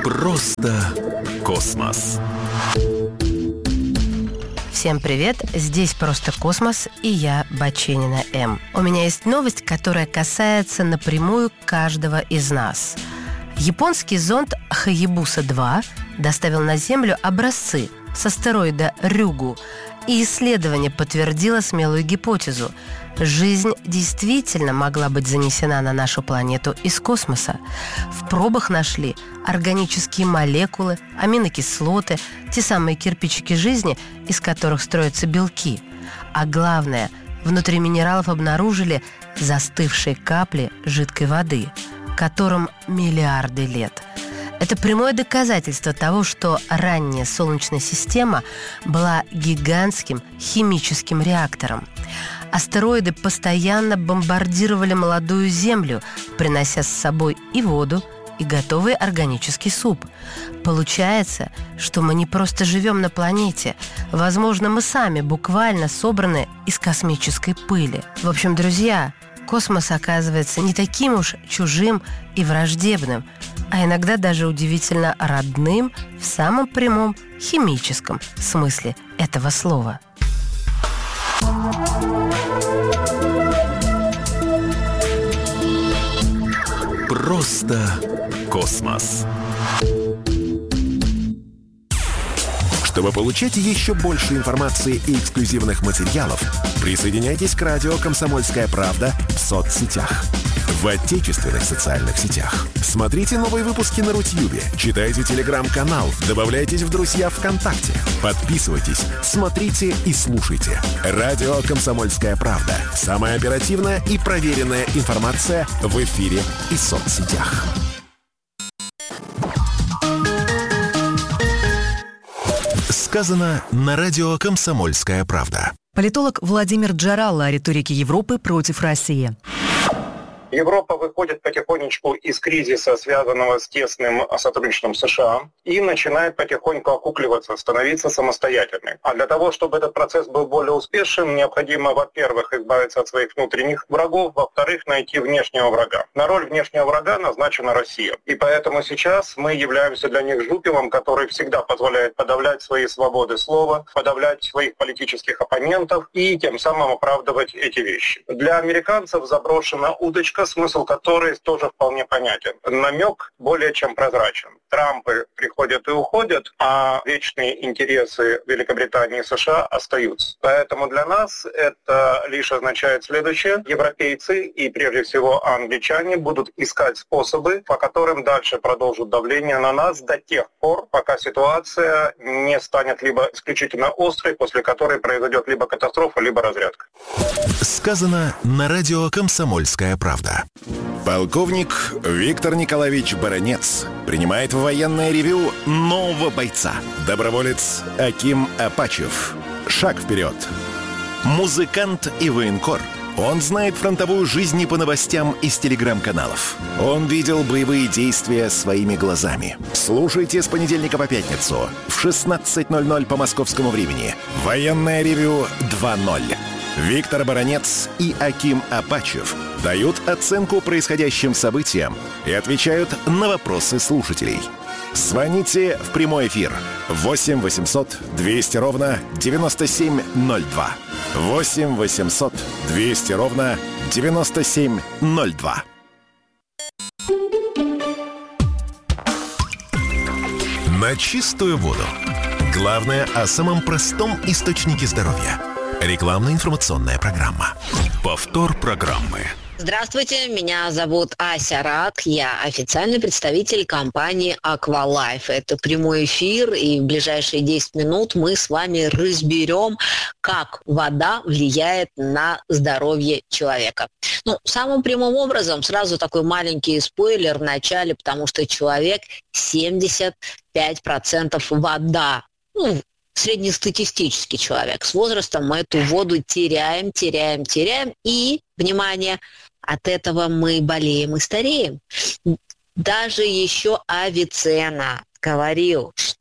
Просто космос. Всем привет, здесь «Просто космос» и я, Баченина М. У меня есть новость, которая касается напрямую каждого из нас. Японский зонд Хаябуса-2 доставил на Землю образцы с астероида Рюгу, и исследование подтвердило смелую гипотезу. Жизнь действительно могла быть занесена на нашу планету из космоса. В пробах нашли органические молекулы, аминокислоты, те самые кирпичики жизни, из которых строятся белки. А главное, внутри минералов обнаружили застывшие капли жидкой воды, которым миллиарды лет. Это прямое доказательство того, что ранняя Солнечная система была гигантским химическим реактором. Астероиды постоянно бомбардировали молодую Землю, принося с собой и воду, и готовый органический суп. Получается, что мы не просто живем на планете. Возможно, мы сами буквально собраны из космической пыли. В общем, друзья, космос оказывается не таким уж чужим и враждебным, а иногда даже удивительно родным в самом прямом химическом смысле этого слова. Просто космос. Чтобы получать еще больше информации и эксклюзивных материалов, присоединяйтесь к радио «Комсомольская правда» в соцсетях. В отечественных социальных сетях. Смотрите новые выпуски на Рутьюбе, читайте телеграм-канал, добавляйтесь в друзья ВКонтакте, подписывайтесь, смотрите и слушайте. Радио «Комсомольская правда». Самая оперативная и проверенная информация в эфире и соцсетях. Сказано на радио «Комсомольская правда». Политолог Владимир Джаралло о риторике Европы против России. Европа выходит потихонечку из кризиса, связанного с тесным сотрудничеством США, и начинает потихоньку окукливаться, становиться самостоятельной. А для того, чтобы этот процесс был более успешным, необходимо, во-первых, избавиться от своих внутренних врагов, во-вторых, найти внешнего врага. На роль внешнего врага назначена Россия. И поэтому сейчас мы являемся для них жупелом, который всегда позволяет подавлять свои свободы слова, подавлять своих политических оппонентов и тем самым оправдывать эти вещи. Для американцев заброшена удочка, смысл которой тоже вполне понятен. Намек более чем прозрачен. Трампы приходят и уходят, а вечные интересы Великобритании и США остаются. Поэтому для нас это лишь означает следующее. Европейцы и прежде всего англичане будут искать способы, по которым дальше продолжат давление на нас до тех пор, пока ситуация не станет либо исключительно острой, после которой произойдет либо катастрофа, либо разрядка. Сказано на радио «Комсомольская правда». Полковник Виктор Николаевич Баранец принимает в военное ревью нового бойца. Доброволец Аким Апачев. Шаг вперед. Музыкант и военкор. Он знает фронтовую жизнь не по новостям из телеграм-каналов. Он видел боевые действия своими глазами. Слушайте с понедельника по пятницу в 16:00 по московскому времени. Военное ревью 2.0. Виктор Баранец и Аким Апачев дают оценку происходящим событиям и отвечают на вопросы слушателей. Звоните в прямой эфир 8 800 200 ровно 9702. 8 800 200 ровно 9702. На чистую воду. Главное о самом простом источнике здоровья. Рекламно-информационная программа. Повтор программы. Здравствуйте, меня зовут Ася Рак, я официальный представитель компании Aqualife. Это прямой эфир, и в ближайшие 10 минут мы с вами разберем, как вода влияет на здоровье человека. Самым прямым образом, сразу такой маленький спойлер в начале, потому что человек 75% вода. Среднестатистический человек. С возрастом мы эту воду теряем, и, внимание, от этого мы болеем и стареем. Даже еще Авиценна говорил,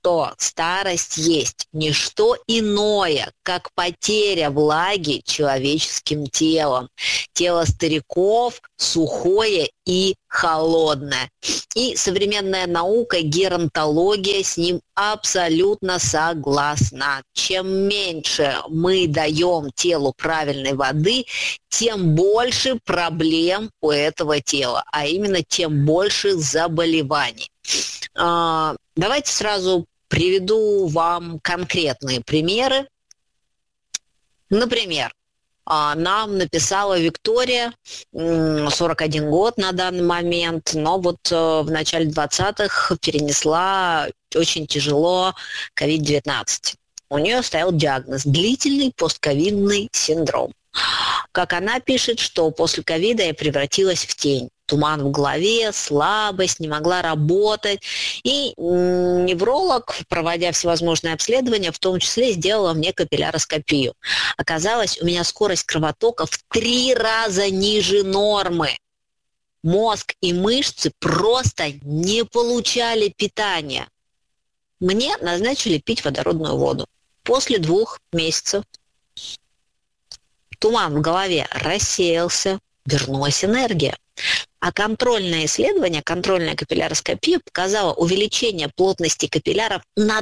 что старость есть не что иное, как потеря влаги человеческим телом. Тело стариков сухое и холодное. И современная наука, геронтология с ним абсолютно согласна. Чем меньше мы даем телу правильной воды, тем больше проблем у этого тела, а именно тем больше заболеваний. Давайте сразу приведу вам конкретные примеры. Например, нам написала Виктория, 41 год на данный момент, но вот в начале 20-х перенесла очень тяжело COVID-19. У нее стоял диагноз – длительный постковидный синдром. Как она пишет, что после ковида я превратилась в тень. Туман в голове, слабость, не могла работать. И невролог, проводя всевозможные обследования, в том числе сделала мне капилляроскопию. Оказалось, у меня скорость кровотока в 3 раза ниже нормы. Мозг и мышцы просто не получали питания. Мне назначили пить водородную воду. После 2 месяцев туман в голове рассеялся, вернулась энергия. А контрольное исследование, контрольная капилляроскопия показала увеличение плотности капилляров на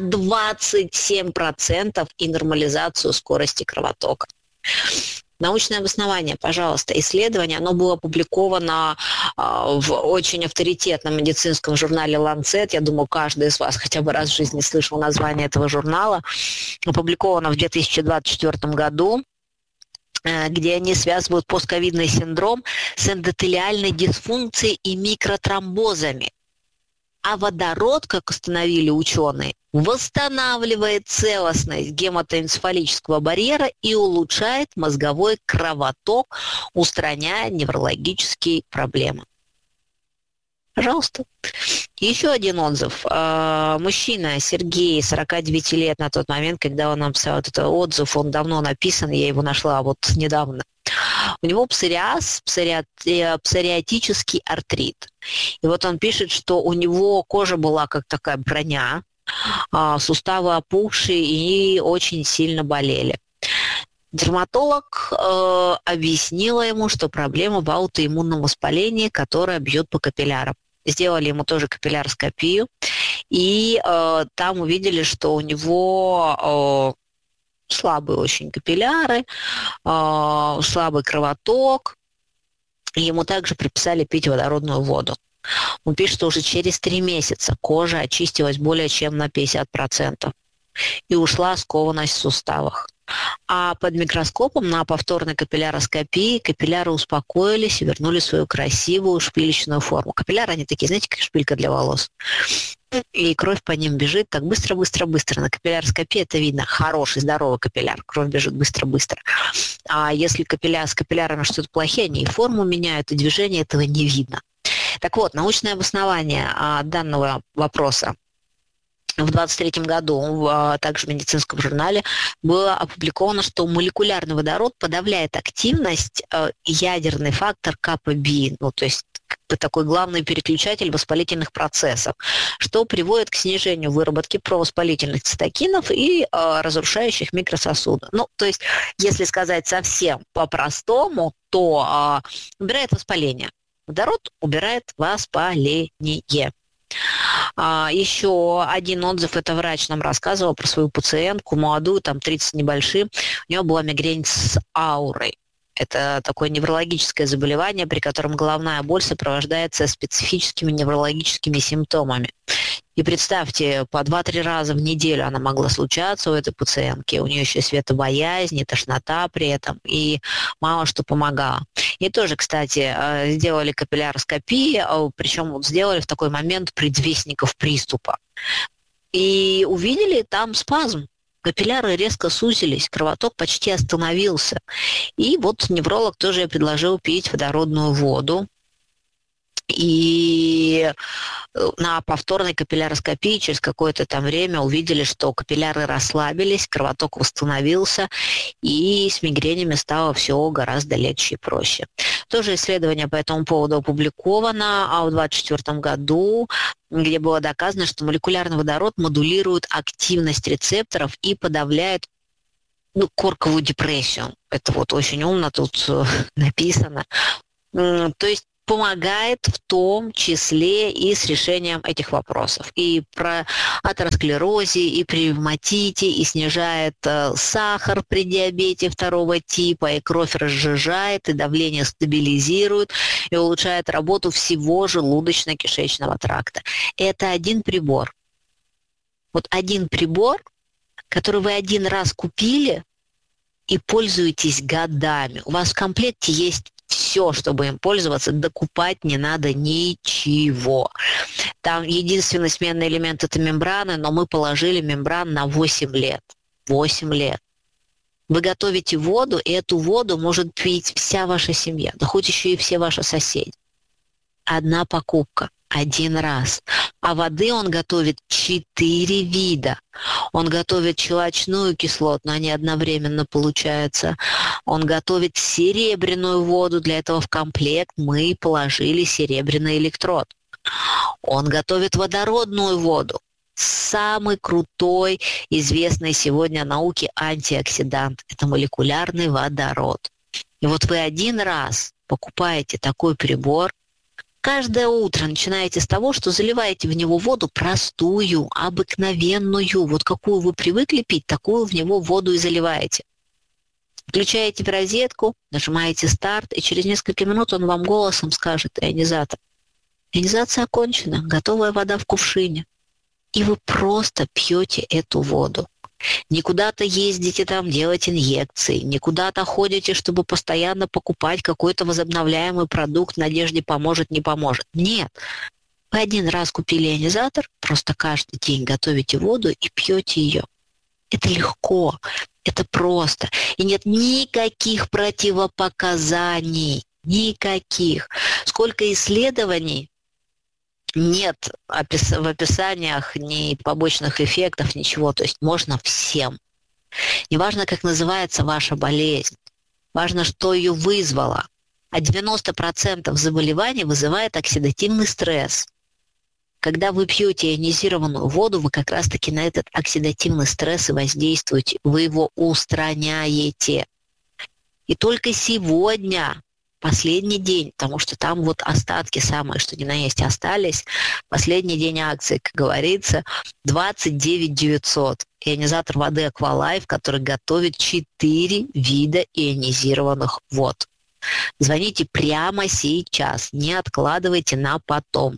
27% и нормализацию скорости кровотока. Научное обоснование, пожалуйста, исследование, оно было опубликовано в очень авторитетном медицинском журнале Lancet. Я думаю, каждый из вас хотя бы раз в жизни слышал название этого журнала. Опубликовано в 2024 году, где они связывают постковидный синдром с эндотелиальной дисфункцией и микротромбозами. А водород, как установили ученые, восстанавливает целостность гематоэнцефалического барьера и улучшает мозговой кровоток, устраняя неврологические проблемы. Пожалуйста. Еще один отзыв. Мужчина Сергей, 49 лет на тот момент, когда он написал этот отзыв, он давно написан, я его нашла вот недавно. У него псориаз, псориатический артрит. И вот он пишет, что у него кожа была как такая броня, суставы опухшие и очень сильно болели. Дерматолог объяснила ему, что проблема в аутоиммунном воспалении, которое бьет по капиллярам. Сделали ему тоже капилляроскопию, и там увидели, что у него слабые очень капилляры, слабый кровоток. Ему также приписали пить водородную воду. Он пишет, что уже через 3 месяца кожа очистилась более чем на 50% и ушла скованность в суставах. А под микроскопом на повторной капилляроскопии капилляры успокоились и вернули свою красивую шпилечную форму. Капилляры, они такие, знаете, как шпилька для волос. И кровь по ним бежит так быстро-быстро-быстро. На капилляроскопии это видно. Хороший, здоровый капилляр. Кровь бежит быстро-быстро. А если с капиллярами что-то плохие, они и форму меняют, и движение этого не видно. Так вот, научное обоснование данного вопроса. В 2023 году также в медицинском журнале было опубликовано, что молекулярный водород подавляет активность ядерный фактор КПБ, ну, то есть такой главный переключатель воспалительных процессов, что приводит к снижению выработки провоспалительных цитокинов и разрушающих микрососуды. Ну, то есть, если сказать совсем по-простому, то убирает воспаление. Водород убирает воспаление. Еще один отзыв, это врач нам рассказывал про свою пациентку, молодую, там 30 небольшим, у нее была мигрень с аурой. Это такое неврологическое заболевание, при котором головная боль сопровождается специфическими неврологическими симптомами. И представьте, по 2-3 раза в неделю она могла случаться у этой пациентки. У нее еще светобоязнь, и тошнота при этом, и мало что помогало. И тоже, кстати, сделали капилляроскопии, причем вот сделали в такой момент предвестников приступа. И увидели там спазм. Капилляры резко сузились, кровоток почти остановился. И вот невролог тоже предложил пить водородную воду. И на повторной капилляроскопии через какое-то там время увидели, что капилляры расслабились, кровоток восстановился, и с мигренями стало все гораздо легче и проще. Тоже исследование по этому поводу опубликовано, а в 2024 году где было доказано, что молекулярный водород модулирует активность рецепторов и подавляет корковую депрессию. Это вот очень умно тут написано. То есть помогает в том числе и с решением этих вопросов. И при атеросклерозе, и при ревматите, и снижает сахар при диабете второго типа, и кровь разжижает, и давление стабилизирует, и улучшает работу всего желудочно-кишечного тракта. Это один прибор. Вот один прибор, который вы один раз купили и пользуетесь годами. У вас в комплекте есть все, чтобы им пользоваться, докупать не надо ничего. Там единственный сменный элемент – это мембраны, но мы положили мембран на 8 лет. 8 лет. Вы готовите воду, и эту воду может пить вся ваша семья, да хоть еще и все ваши соседи. Одна покупка. Один раз. А воды он готовит 4 вида. Он готовит щелочную кислоту, но они одновременно получаются. Он готовит серебряную воду, для этого в комплект мы положили серебряный электрод. Он готовит водородную воду. Самый крутой, известный сегодня науке антиоксидант. Это молекулярный водород. И вот вы один раз покупаете такой прибор, каждое утро начинаете с того, что заливаете в него воду простую, обыкновенную. Вот какую вы привыкли пить, такую в него воду и заливаете. Включаете в розетку, нажимаете старт, и через несколько минут он вам голосом скажет: ионизатор. Ионизация окончена, готовая вода в кувшине. И вы просто пьете эту воду. Не куда-то ездите там делать инъекции, не куда-то ходите, чтобы постоянно покупать какой-то возобновляемый продукт в надежде поможет, не поможет. Нет. Вы один раз купили ионизатор, просто каждый день готовите воду и пьете ее. Это легко, это просто. И нет никаких противопоказаний, никаких. Сколько исследований, нет в описаниях ни побочных эффектов, ничего. То есть можно всем. Неважно, как называется ваша болезнь, важно, что ее вызвало. А 90% заболеваний вызывает оксидативный стресс. Когда вы пьете ионизированную воду, вы как раз-таки на этот оксидативный стресс и воздействуете, вы его устраняете. И только сегодня, последний день, потому что там вот остатки самые, что ни на есть, остались. Последний день акции, как говорится, 29 900. Ионизатор воды Aqualife, который готовит 4 вида ионизированных вод. Звоните прямо сейчас, не откладывайте на потом.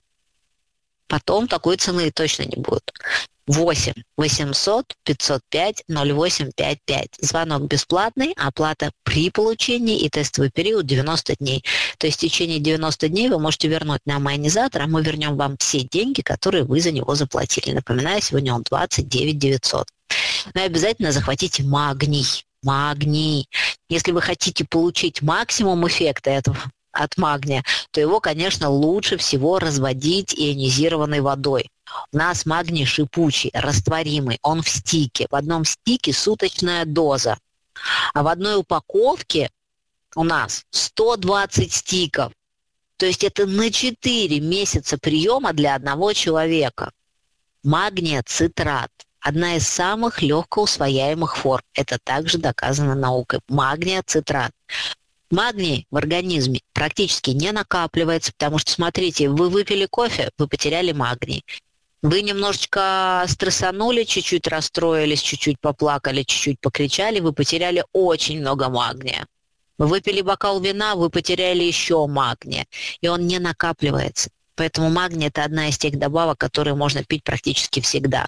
Потом такой цены точно не будет. 8 800 505 0855. Звонок бесплатный, оплата при получении и тестовый период 90 дней. То есть в течение 90 дней вы можете вернуть нам ионизатор, а мы вернем вам все деньги, которые вы за него заплатили. Напоминаю, сегодня он 29 900. Но и обязательно захватите магний. Магний. Если вы хотите получить максимум эффекта этого от магния, то его, конечно, лучше всего разводить ионизированной водой. У нас магний шипучий, растворимый, он в стике. В одном стике суточная доза. А в одной упаковке у нас 120 стиков. То есть это на 4 месяца приема для одного человека. Магния цитрат. Одна из самых легкоусвояемых форм. Это также доказано наукой. Магния цитрат. Магний в организме практически не накапливается, потому что, смотрите, вы выпили кофе, вы потеряли магний. Вы немножечко стрессанули, чуть-чуть расстроились, чуть-чуть поплакали, чуть-чуть покричали, вы потеряли очень много магния. Вы выпили бокал вина, вы потеряли еще магния, и он не накапливается. Поэтому магний – это одна из тех добавок, которые можно пить практически всегда.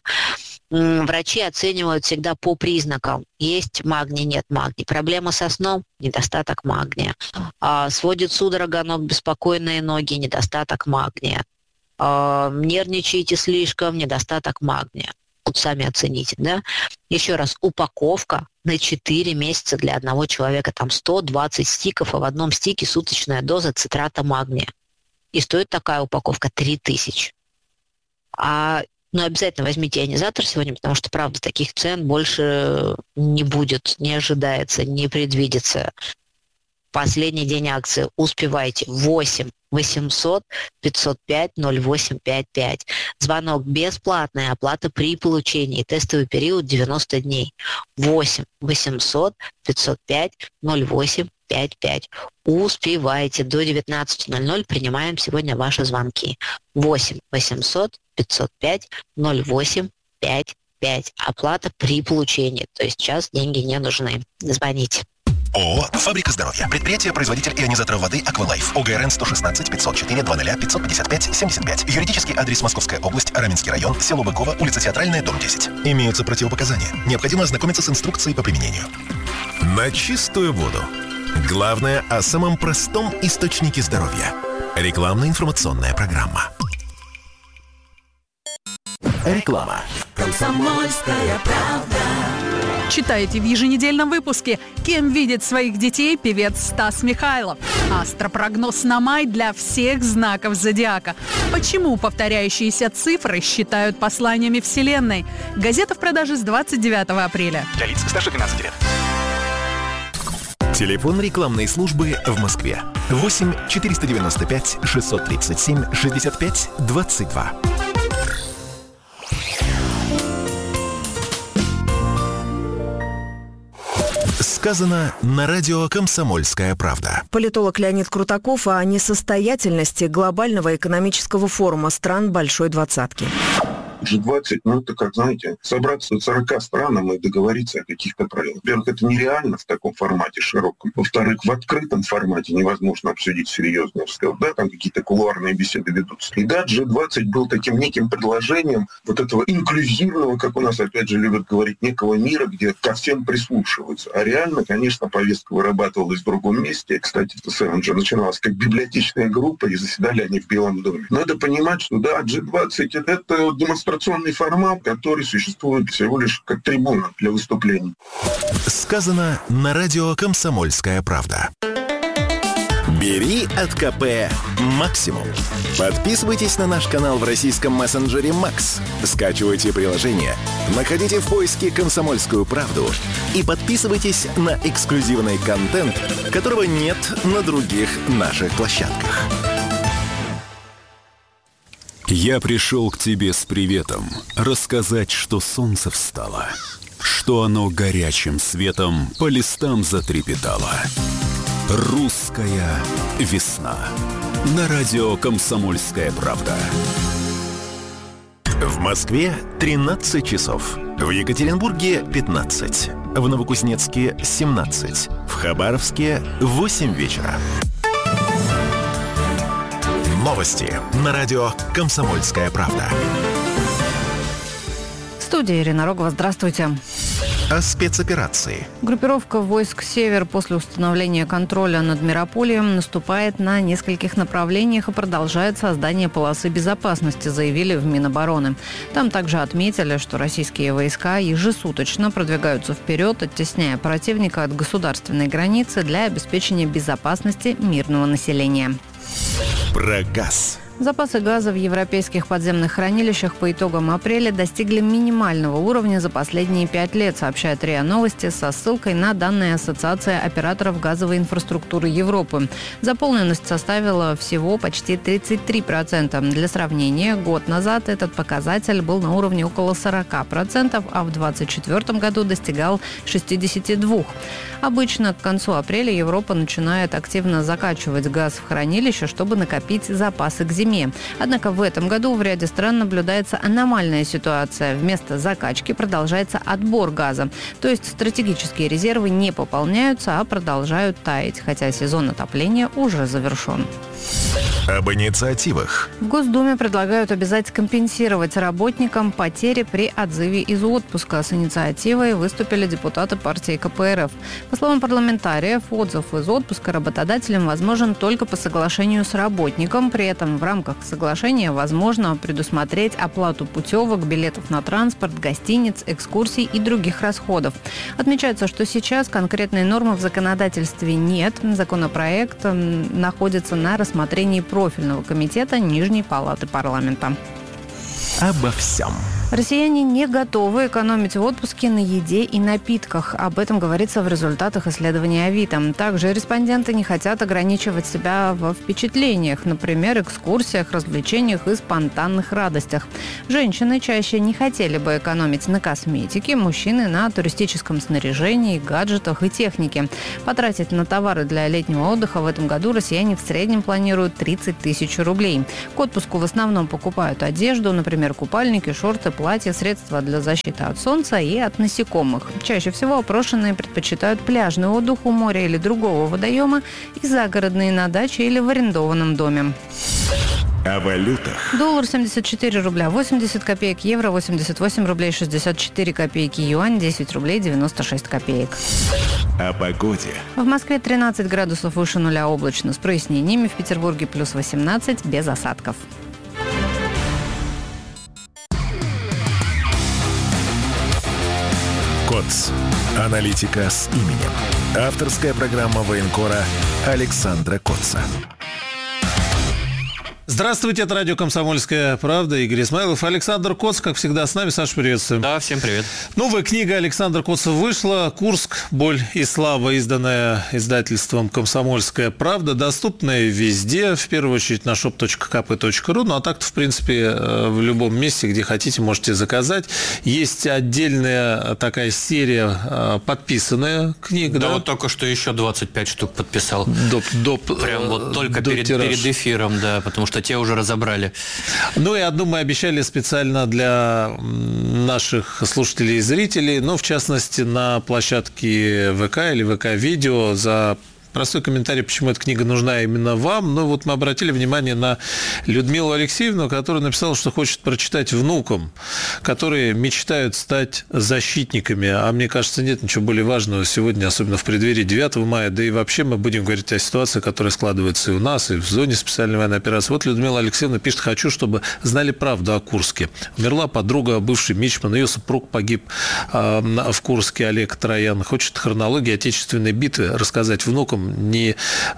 Врачи оценивают всегда по признакам. Есть магний, нет магния. Проблема со сном – недостаток магния. Сводит судорога ног, беспокойные ноги – недостаток магния. Нервничаете слишком – недостаток магния. Вот сами оцените, да? Еще раз, упаковка на 4 месяца для одного человека. Там 120 стиков, а в одном стике суточная доза цитрата магния. И стоит такая упаковка 3000. Но обязательно возьмите ионизатор сегодня, потому что, правда, таких цен больше не будет, не ожидается, не предвидится. Последний день акции. Успевайте. 8 800 505 0855. Звонок бесплатный, оплата при получении. Тестовый период 90 дней. 8 800 505 0855. Успевайте. До 19:00 принимаем сегодня ваши звонки. 8 800 505 0855. Оплата при получении. То есть сейчас деньги не нужны. Звоните. ООО «Фабрика здоровья». Предприятие-производитель ионизаторов воды «Аквалайф». ОГРН 116 504 00 555 75. Юридический адрес: Московская область, Раменский район, село Быково, улица Театральная, дом 10. Имеются противопоказания. Необходимо ознакомиться с инструкцией по применению. На чистую воду. Главное о самом простом источнике здоровья. Рекламно-информационная программа. Реклама. «Комсомольская правда». Читайте в еженедельном выпуске, кем видит своих детей певец Стас Михайлов. Астропрогноз на май для всех знаков зодиака. Почему повторяющиеся цифры считают посланиями Вселенной? Газета в продаже с 29 апреля. Для лиц старше 12 лет. Телефон рекламной службы в Москве. 8 495 637 65 22. Сказано на радио «Комсомольская правда». Политолог Леонид Крутаков о несостоятельности глобального экономического форума стран Большой Двадцатки. G20, это как, знаете, собраться 40 странам и договориться о каких-то правилах. Во-первых, это нереально в таком формате широком. Во-вторых, в открытом формате невозможно обсудить серьезно. Да, там какие-то кулуарные беседы ведутся. И да, G20 был таким неким предложением вот этого инклюзивного, как у нас опять же любят говорить, некого мира, где ко всем прислушиваются. А реально, конечно, повестка вырабатывалась в другом месте. Кстати, в ТСН же начиналась как библиотечная группа, и заседали они в Белом доме. Надо понимать, что да, G20 — это демонстрационный формат, который существует всего лишь как трибуна для выступлений. Сказано на радио «Комсомольская правда». Бери от КП максимум. Подписывайтесь на наш канал в российском мессенджере Макс. Скачивайте приложение, находите в поиске «Комсомольскую правду» и подписывайтесь на эксклюзивный контент, которого нет на других наших площадках. Я пришел к тебе с приветом, рассказать, что солнце встало, что оно горячим светом по листам затрепетало. Русская весна. На радио «Комсомольская правда». В Москве 13 часов. В Екатеринбурге 15. В Новокузнецке 17. В Хабаровске 8 вечера. Новости на радио «Комсомольская правда». Студия Ирина Рогова. Здравствуйте. О спецоперации. Группировка войск «Север» после установления контроля над Мирополием наступает на нескольких направлениях и продолжает создание полосы безопасности, заявили в Минобороны. Там также отметили, что российские войска ежесуточно продвигаются вперед, оттесняя противника от государственной границы для обеспечения безопасности мирного населения. Про газ. Запасы газа в европейских подземных хранилищах по итогам апреля достигли минимального уровня за последние 5 лет, сообщает РИА Новости со ссылкой на данные Ассоциации операторов газовой инфраструктуры Европы. Заполненность составила всего почти 33%. Для сравнения, год назад этот показатель был на уровне около 40%, а в 2024 году достигал 62%. Обычно к концу апреля Европа начинает активно закачивать газ в хранилище, чтобы накопить запасы к зиме. Однако в этом году в ряде стран наблюдается аномальная ситуация. Вместо закачки продолжается отбор газа. То есть стратегические резервы не пополняются, а продолжают таять, хотя сезон отопления уже завершен. Об инициативах. В Госдуме предлагают обязать компенсировать работникам потери при отзыве из отпуска. С инициативой выступили депутаты партии КПРФ. По словам парламентариев, отзыв из отпуска работодателям возможен только по соглашению с работником. При этом в рамках соглашения возможно предусмотреть оплату путевок, билетов на транспорт, гостиниц, экскурсий и других расходов. Отмечается, что сейчас конкретной нормы в законодательстве нет. Законопроект находится на рассмотрении профильного комитета Нижней палаты парламента. Обо всем. Россияне не готовы экономить в отпуске на еде и напитках. Об этом говорится в результатах исследования Авито. Также респонденты не хотят ограничивать себя во впечатлениях, например, экскурсиях, развлечениях и спонтанных радостях. Женщины чаще не хотели бы экономить на косметике, мужчины на туристическом снаряжении, гаджетах и технике. Потратить на товары для летнего отдыха в этом году россияне в среднем планируют 30 тысяч рублей. К отпуску в основном покупают одежду, например, купальники, шорты, платья, средства для защиты от солнца и от насекомых. Чаще всего опрошенные предпочитают пляжный отдых у моря или другого водоема и загородные на даче или в арендованном доме. О валютах. Доллар 74 рубля 80 копеек, евро 88 рублей 64 копейки, юань 10 рублей 96 копеек. О погоде. В Москве 13 градусов выше нуля, облачно с прояснениями, в Петербурге плюс 18 без осадков. КОЦ. Аналитика с именем. Авторская программа военкора Александра Котца. Здравствуйте, это радио «Комсомольская правда». Игорь Исмаилов, Александр Коц, как всегда, с нами. Саша, приветствуем. Да, всем привет. Новая книга Александра Котца вышла. «Курск. Боль и слава», изданная издательством «Комсомольская правда», доступная везде, в первую очередь на shop.kp.ru. Ну, а так-то, в принципе, в любом месте, где хотите, можете заказать. Есть отдельная такая серия, подписанная книга. Да, вот только что еще 25 штук подписал. Прям вот только перед эфиром, да, потому что те уже разобрали. Ну и одну мы обещали специально для наших слушателей и зрителей, ну, в частности, на площадке ВК или ВК-видео за простой комментарий, почему эта книга нужна именно вам. Ну, вот мы обратили внимание на Людмилу Алексеевну, которая написала, что хочет прочитать внукам, которые мечтают стать защитниками. А мне кажется, нет ничего более важного сегодня, особенно в преддверии 9 мая. Да и вообще мы будем говорить о ситуации, которая складывается и у нас, и в зоне специальной военной операции. Вот Людмила Алексеевна пишет: «Хочу, чтобы знали правду о Курске. Умерла подруга, бывший мичман, ее супруг погиб в Курске, Олег Троян. Хочет хронологию отечественной битвы рассказать внукам не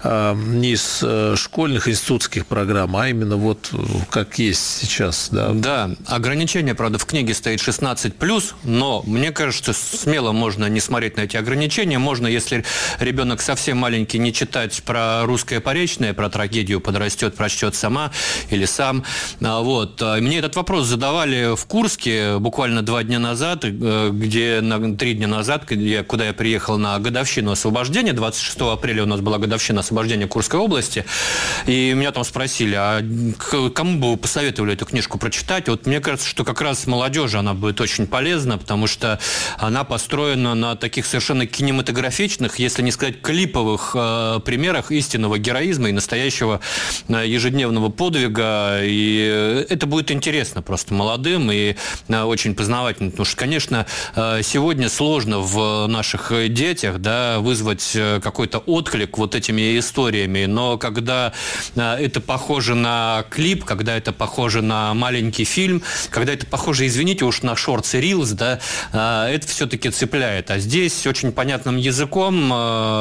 из школьных, институтских программ, а именно вот как есть сейчас». Да, да, ограничение, правда, в книге стоит 16+, но мне кажется, смело можно не смотреть на эти ограничения. Можно, если ребенок совсем маленький, не читать про русское поречное, про трагедию, подрастет, прочтет сама или сам. Вот. Мне этот вопрос задавали в Курске буквально 2 дня назад, 3 дня назад, куда я приехал на годовщину освобождения, 26 апреля у нас была годовщина освобождения Курской области, и меня там спросили, а кому бы вы посоветовали эту книжку прочитать? Вот мне кажется, что как раз молодежи она будет очень полезна, потому что она построена на таких совершенно кинематографичных, если не сказать клиповых примерах истинного героизма и настоящего ежедневного подвига, и это будет интересно просто молодым и очень познавательно, потому что, конечно, сегодня сложно в наших детях, да, вызвать какой-то отклик вот этими историями, но когда это похоже на клип, когда это похоже на маленький фильм, когда это похоже, извините уж, на шортс и рилс, да, это все-таки цепляет. А здесь очень понятным языком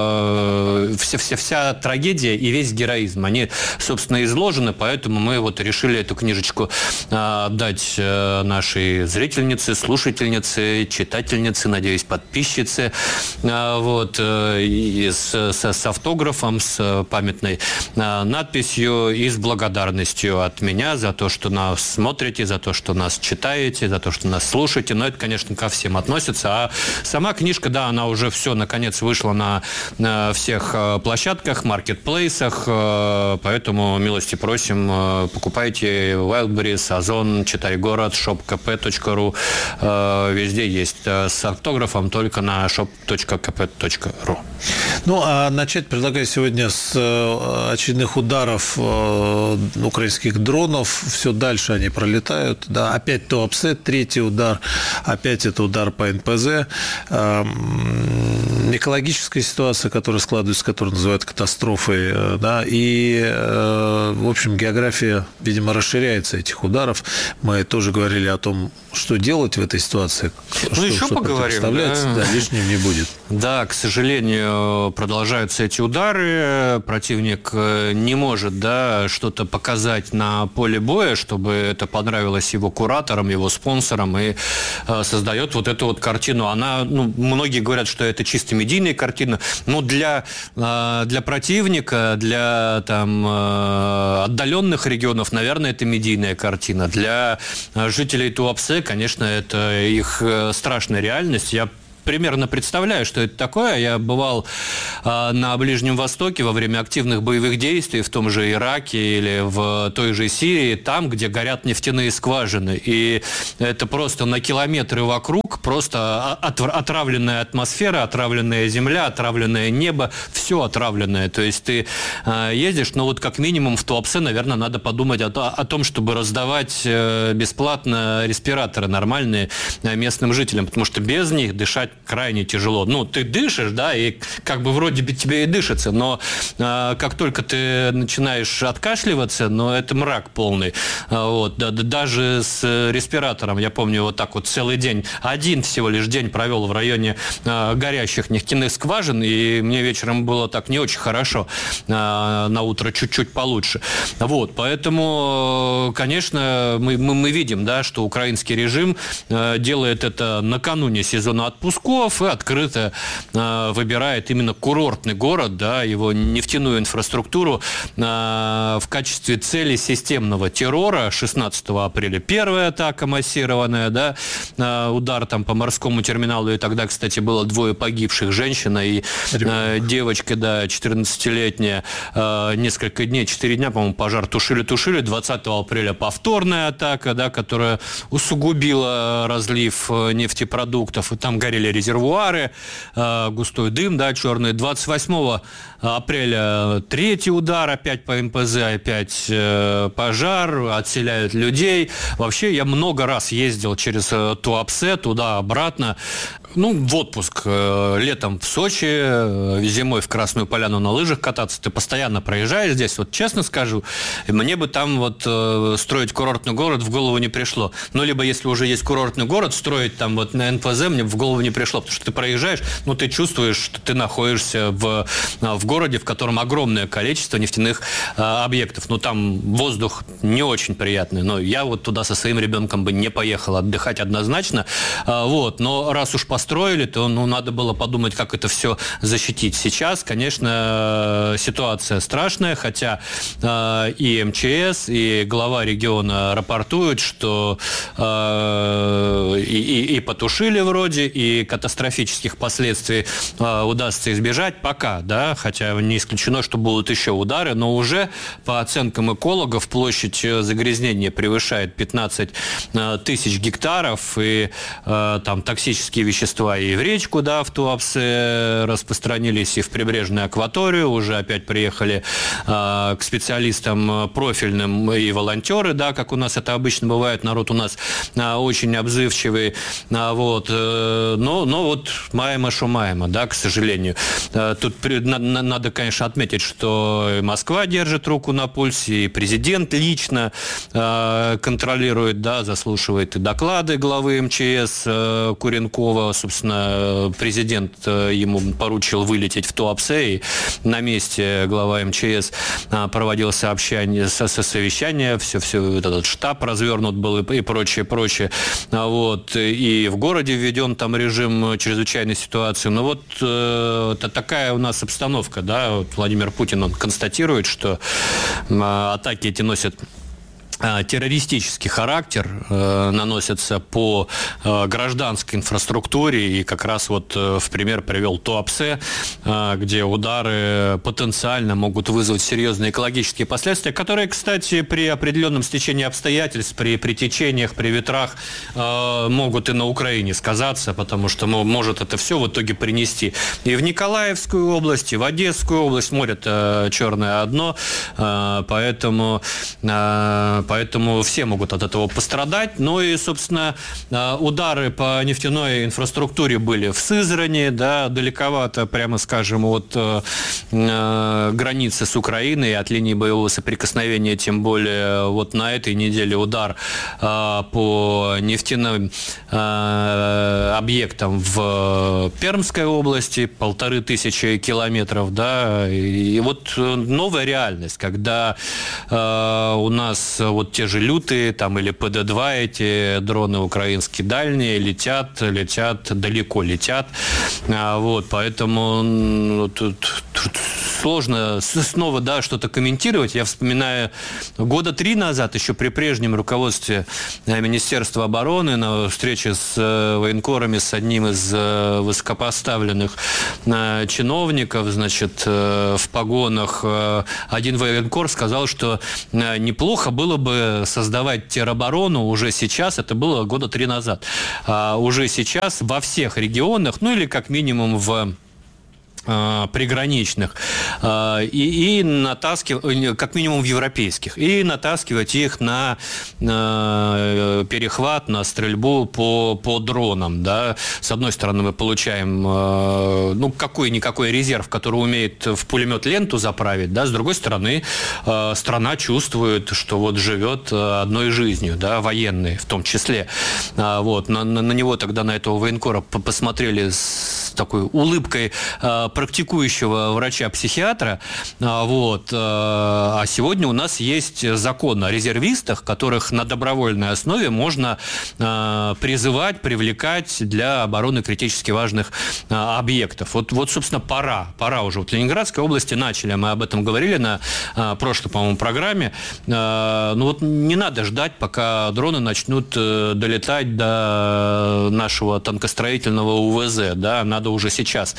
вся трагедия и весь героизм, они, собственно, изложены, поэтому мы вот решили эту книжечку дать нашей зрительнице, слушательнице, читательнице, надеюсь, подписчице, вот, и с автографом, с памятной надписью и с благодарностью от меня за то, что нас смотрите, за то, что нас читаете, за то, что нас слушаете. Но это, конечно, ко всем относится. А сама книжка, да, она уже все, наконец, вышла на всех площадках, маркетплейсах, поэтому милости просим, покупайте Wildberries, Озон, Читай город, shop.kp.ru, везде есть с автографом, только на shop.kp.ru. Ну, а начать предлагаю сегодня с очередных ударов украинских дронов. Все дальше они пролетают. Да, опять Туапсе, 3-й удар. Опять это удар по НПЗ. Экологическая ситуация, которая складывается, которую называют катастрофой. Да, и, в общем, география, видимо, расширяется этих ударов. Мы тоже говорили о том, что делать в этой ситуации. Ну, еще поговорим. Да, лишним не будет. Да, к сожалению, сожалению, продолжаются эти удары. Противник не может, да, что-то показать на поле боя, чтобы это понравилось его кураторам, его спонсорам, и создает вот эту вот картину. Она, многие говорят, что это чисто медийная картина, но для противника, для отдаленных регионов, наверное, это медийная картина. Для жителей Туапсе, конечно, это их страшная реальность. Я примерно представляю, что это такое. Я бывал на Ближнем Востоке во время активных боевых действий, в том же Ираке или в той же Сирии, там, где горят нефтяные скважины. И это просто на километры вокруг, просто отравленная атмосфера, отравленная земля, отравленное небо, все отравленное. То есть ты ездишь, но вот как минимум в Туапсе, наверное, надо подумать о том, чтобы раздавать бесплатно респираторы нормальные местным жителям, потому что без них дышать крайне тяжело. Ты дышишь, да, и как бы вроде бы тебе и дышится, но как только ты начинаешь откашливаться, это мрак полный. Даже с респиратором, я помню, вот так вот целый день, один всего лишь день провел в районе горящих нефтяных скважин, и мне вечером было так не очень хорошо, на утро чуть-чуть получше. Поэтому, конечно, мы видим, да, что украинский режим делает это накануне сезона отпусков и открыто выбирает именно курортный город, да, его нефтяную инфраструктуру в качестве цели системного террора. 16 апреля первая атака массированная, да, удар там по морскому терминалу, и тогда, кстати, было 2 погибших, женщина и девочка, да, 14-летняя, несколько дней, 4 дня, по-моему, пожар тушили. 20 апреля повторная атака, да, которая усугубила разлив нефтепродуктов, и там горели резервуары, густой дым, да, черный. 28 апреля 3-й удар, опять по МПЗ, опять пожар, отселяют людей. Вообще, я много раз ездил через Туапсе, туда-обратно. В отпуск. Летом в Сочи, зимой в Красную Поляну на лыжах кататься. Ты постоянно проезжаешь здесь. Вот честно скажу, мне бы там строить курортный город в голову не пришло. Либо если уже есть курортный город, строить там на НПЗ мне в голову не пришло. Потому что ты проезжаешь, ты чувствуешь, что ты находишься в городе, в котором огромное количество нефтяных объектов. Там воздух не очень приятный. Но я туда со своим ребенком бы не поехал отдыхать однозначно. Но раз уж построили, то надо было подумать, как это все защитить. Сейчас, конечно, ситуация страшная, хотя и МЧС, и глава региона рапортуют, что и потушили вроде, и катастрофических последствий удастся избежать пока, да, хотя не исключено, что будут еще удары, но уже по оценкам экологов площадь загрязнения превышает 15 тысяч гектаров, и там токсические вещества и в речку, да, в Туапсе распространились, и в прибрежную акваторию. Уже опять приехали к специалистам профильным и волонтеры, да, как у нас это обычно бывает. Народ у нас очень обзывчивый. Но маемо шо маемо, да, к сожалению. Тут надо, конечно, отметить, что и Москва держит руку на пульсе, и президент лично контролирует, да, заслушивает и доклады главы МЧС Куренкова. Собственно, президент ему поручил вылететь в Туапсе, и на месте глава МЧС проводил совещание, все этот штаб развернут был и прочее. И в городе введен там режим чрезвычайной ситуации. Это такая у нас обстановка, да. Владимир Путин, он констатирует, что атаки эти носят террористический характер, наносятся по гражданской инфраструктуре, и как раз в пример привел Туапсе, где удары потенциально могут вызвать серьезные экологические последствия, которые, кстати, при определенном стечении обстоятельств, при течениях, при ветрах могут и на Украине сказаться, потому что может это все в итоге принести и в Николаевскую область, и в Одесскую область. Море-то черное одно, поэтому поэтому все могут от этого пострадать. Ну и, собственно, удары по нефтяной инфраструктуре были в Сызрани, да, далековато, прямо скажем, от границы с Украиной, от линии боевого соприкосновения, тем более вот на этой неделе удар по нефтяным объектам в Пермской области, 1500 километров, да, и вот новая реальность, когда у нас вот те же лютые, там, или ПД-2, эти дроны украинские дальние, летят, далеко летят, вот, поэтому тут сложно снова, да, что-то комментировать. Я вспоминаю, 3 года назад, еще при прежнем руководстве Министерства обороны, на встрече с военкорами, с одним из высокопоставленных чиновников, значит, в погонах, один военкор сказал, что неплохо было бы создавать тероборону уже сейчас, это было 3 года назад, уже сейчас во всех регионах, ну или как минимум в приграничных, и натаскивать, как минимум в европейских, и натаскивать их на перехват, на стрельбу по дронам. Да. С одной стороны, мы получаем какой-никакой резерв, который умеет в пулемет ленту заправить, да. С другой стороны, страна чувствует, что вот живет одной жизнью, да, военной в том числе. Вот. На него тогда, на этого военкора, посмотрели с такой улыбкой практикующего врача-психиатра. Вот. А сегодня у нас есть закон о резервистах, которых на добровольной основе можно призывать, привлекать для обороны критически важных объектов. Вот, собственно, пора уже. Вот в Ленинградской области начали, мы об этом говорили на прошлой, по-моему, программе. Ну вот не надо ждать, пока дроны начнут долетать до нашего танкостроительного УВЗ. Да? Надо уже сейчас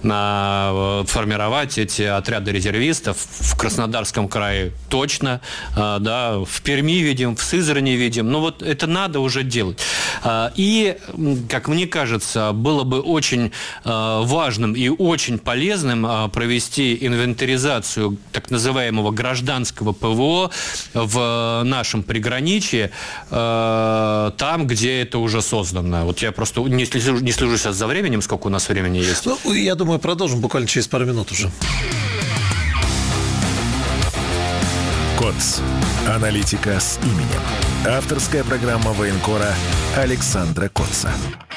формировать эти отряды резервистов. В Краснодарском крае точно, да, в Перми видим, в Сызрани видим. Но вот это надо уже делать. И, как мне кажется, было бы очень важным и очень полезным провести инвентаризацию так называемого гражданского ПВО в нашем приграничье, там, где это уже создано. Вот я просто не слежу сейчас за временем, сколько у нас времени есть. Ну, я думаю, продолжим буквально через пару минут уже. КОЦ. Аналитика с именем. Авторская программа военкора Александра Коца.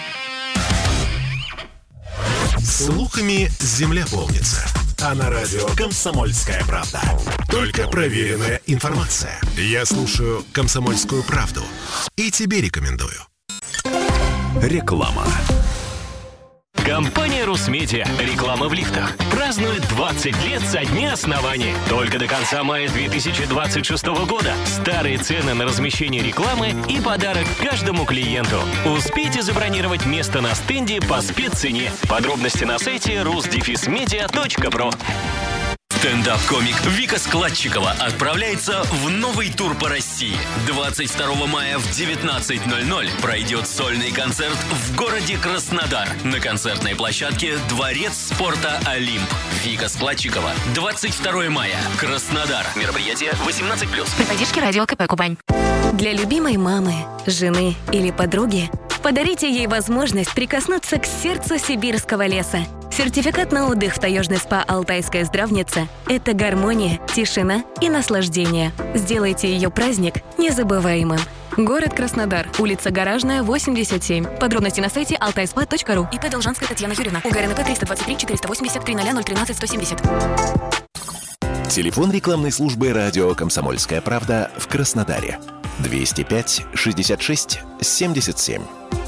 Слухами земля полнится. А на радио «Комсомольская правда». Только проверенная информация. Я слушаю «Комсомольскую правду» и тебе рекомендую. Реклама. Компания «Русмедиа». Реклама в лифтах. Празднует 20 лет со дня основания. Только до конца мая 2026 года. Старые цены на размещение рекламы и подарок каждому клиенту. Успейте забронировать место на стенде по спеццене. Подробности на сайте rus-media.pro. Стендап-комик Вика Складчикова отправляется в новый тур по России. 22 мая в 19:00 пройдет сольный концерт в городе Краснодар на концертной площадке «Дворец спорта Олимп». Вика Складчикова. 22 мая. Краснодар. Мероприятие 18+. При поддержке радио КП «Кубань». Для любимой мамы, жены или подруги подарите ей возможность прикоснуться к сердцу сибирского леса. Сертификат на отдых в таежный СПА «Алтайская здравница» – это гармония, тишина и наслаждение. Сделайте ее праздник незабываемым. Город Краснодар. Улица Гаражная, 87. Подробности на сайте altaiSpa.ru. ИП Должанская Татьяна Юрьевна. УГРНП 323 480 300 013 170. Телефон рекламной службы радио «Комсомольская правда» в Краснодаре. 205 66 77.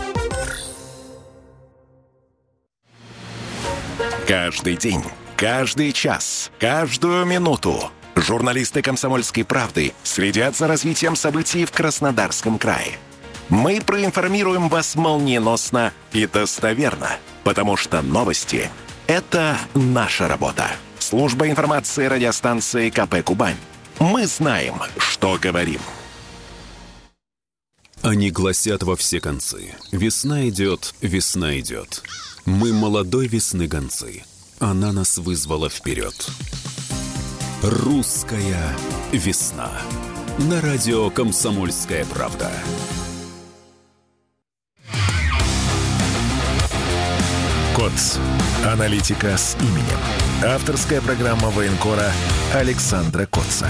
Каждый день, каждый час, каждую минуту журналисты «Комсомольской правды» следят за развитием событий в Краснодарском крае. Мы проинформируем вас молниеносно и достоверно, потому что новости – это наша работа. Служба информации радиостанции КП «Кубань». Мы знаем, что говорим. Они гласят во все концы. Весна идет, весна идет. Мы молодой весны гонцы. Она нас вызвала вперед. Русская весна. на радио «Комсомольская правда». КОЦ. Аналитика с именем. Авторская программа военкора Александра Котца.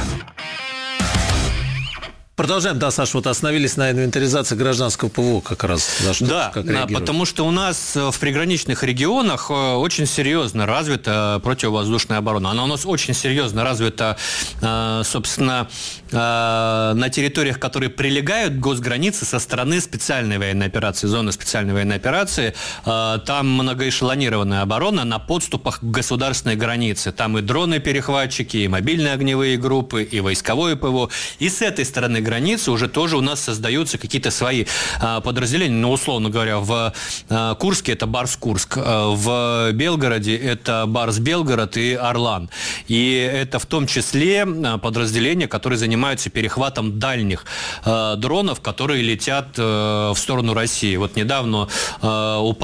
Продолжаем, да, Саш, вот остановились на инвентаризации гражданского ПВО как раз. Да, потому что у нас в приграничных регионах очень серьезно развита противовоздушная оборона. Она у нас очень серьезно развита, собственно, на территориях, которые прилегают к госгранице со стороны специальной военной операции, зоны специальной военной операции. Там многоэшелонированная оборона на подступах к государственной границе. Там и дроны-перехватчики, и мобильные огневые группы, и войсковое ПВО. И с этой стороны границы уже тоже у нас создаются какие-то свои подразделения. Ну, условно говоря, в Курске это Барс Курск, в Белгороде это Барс Белгород и Орлан. И это в том числе подразделения, которые занимаются перехватом дальних дронов, которые летят в сторону России. Вот недавно упал